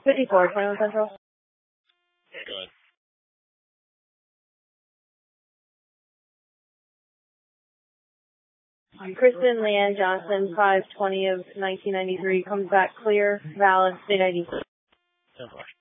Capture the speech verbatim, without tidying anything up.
fifty-four, twenty-one Central. Go ahead. Kristen Leanne Johnson, five twenty of nineteen ninety-three, comes back clear, valid, state I D. ten four.